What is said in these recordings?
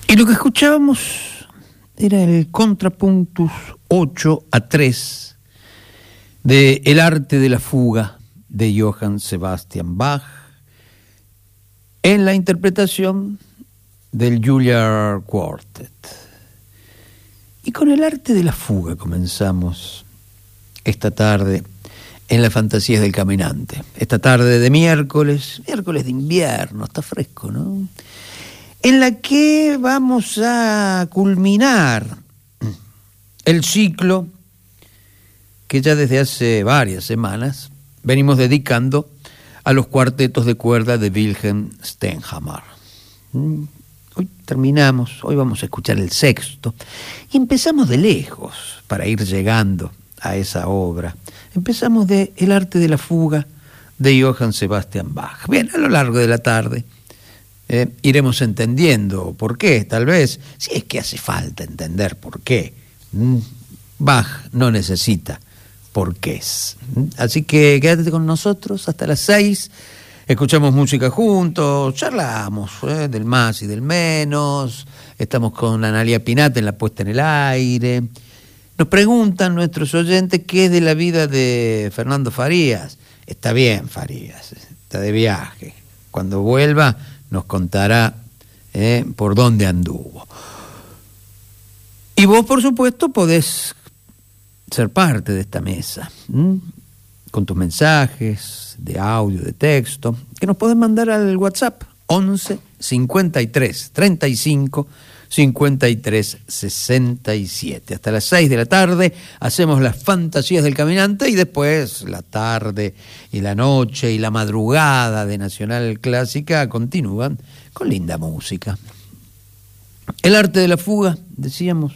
Y lo que escuchábamos era el Contrapunctus 8-3 de El arte de la fuga de Johann Sebastian Bach en la interpretación del Juilliard Quartet. Y con el arte de la fuga comenzamos esta tarde en las Fantasías del Caminante. Esta tarde de miércoles de invierno, está fresco, ¿no? En la que vamos a culminar el ciclo que ya desde hace varias semanas venimos dedicando a los cuartetos de cuerda de Wilhelm Stenhammar. Hoy terminamos, hoy vamos a escuchar el sexto, y empezamos de lejos para ir llegando a esa obra. Empezamos de El arte de la fuga de Johann Sebastian Bach. Bien, a lo largo de la tarde iremos entendiendo por qué, tal vez, si es que hace falta entender por qué. Bach no necesita porqués. Así que quédate con nosotros hasta las 6, escuchamos música juntos, charlamos del más y del menos, estamos con Analia Pinata en la puesta en el aire. Nos preguntan nuestros oyentes qué es de la vida de Fernando Farías. Está bien, Farías, está de viaje. Cuando vuelva nos contará por dónde anduvo. Y vos, por supuesto, podés ser parte de esta mesa, con tus mensajes de audio, de texto, que nos podés mandar al WhatsApp 11 53 35 53 67. Hasta las 6 de la tarde hacemos las Fantasías del Caminante y después la tarde y la noche y la madrugada de Nacional Clásica continúan con linda música. El arte de la fuga, decíamos,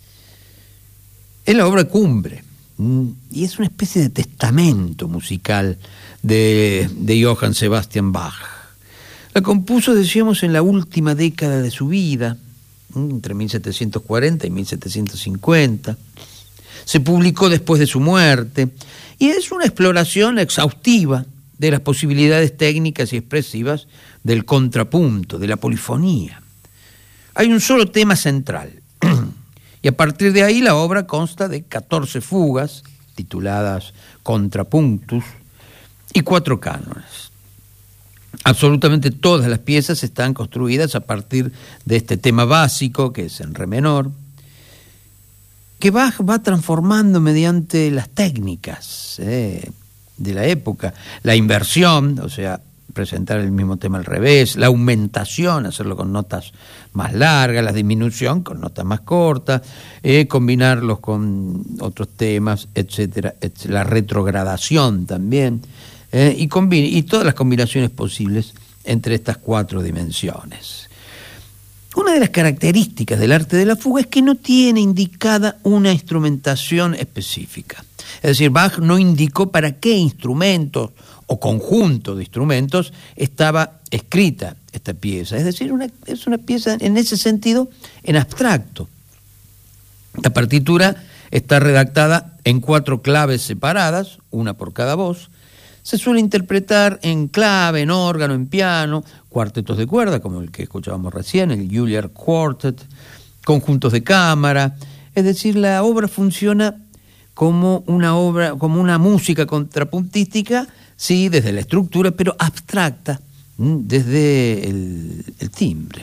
es la obra cumbre y es una especie de testamento musical de Johann Sebastian Bach. La compuso, decíamos, en la última década de su vida, entre 1740 y 1750. Se publicó después de su muerte y es una exploración exhaustiva de las posibilidades técnicas y expresivas del contrapunto, de la polifonía. Hay un solo tema central y a partir de ahí la obra consta de 14 fugas tituladas Contrapunctus y 4 cánones. Absolutamente todas las piezas están construidas a partir de este tema básico, que es en re menor, que Bach va transformando mediante las técnicas de la época, la inversión, o sea, presentar el mismo tema al revés, la aumentación, hacerlo con notas más largas, la disminución con notas más cortas, combinarlos con otros temas, etcétera, etcétera. La retrogradación también, y todas las combinaciones posibles entre estas 4 dimensiones. Una de las características del arte de la fuga es que no tiene indicada una instrumentación específica. Es decir, Bach no indicó para qué instrumentos o conjunto de instrumentos estaba escrita esta pieza. Es decir, es una pieza en ese sentido en abstracto. La partitura está redactada en 4 claves separadas, una por cada voz. Se suele interpretar en clave, en órgano, en piano, cuartetos de cuerda, como el que escuchábamos recién, el Juilliard Quartet, conjuntos de cámara. Es decir, la obra funciona como una música contrapuntística, sí, desde la estructura, pero abstracta, desde el timbre.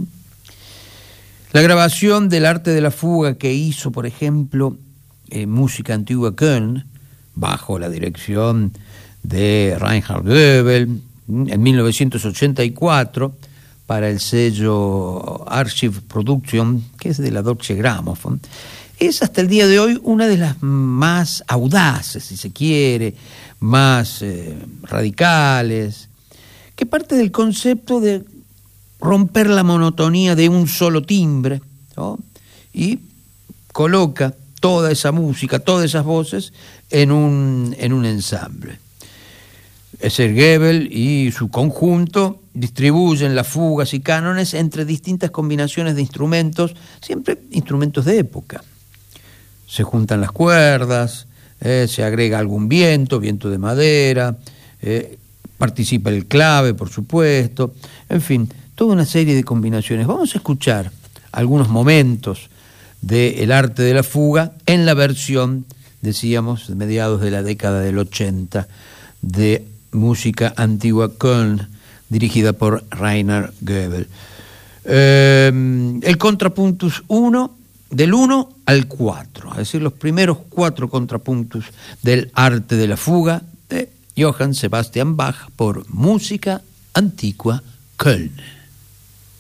La grabación del arte de la fuga que hizo, por ejemplo, Música Antigua Köln, bajo la dirección de Reinhard Goebel, en 1984, para el sello Archive Production, que es de la Deutsche Grammophon, es hasta el día de hoy una de las más audaces, si se quiere, más radicales, que parte del concepto de romper la monotonía de un solo timbre, ¿no? Y coloca toda esa música, todas esas voces en un ensamble. Goebel y su conjunto distribuyen las fugas y cánones entre distintas combinaciones de instrumentos, siempre instrumentos de época. Se juntan las cuerdas, se agrega algún viento de madera, participa el clave, por supuesto, en fin, toda una serie de combinaciones. Vamos a escuchar algunos momentos del arte de la fuga en la versión, decíamos, de mediados de la década del 80 de Música Antigua Köln, dirigida por Rainer Goebel. El contrapuntus 1, del 1 al 4, es decir, los primeros 4 contrapuntus del arte de la fuga de Johann Sebastian Bach por Música Antigua Köln.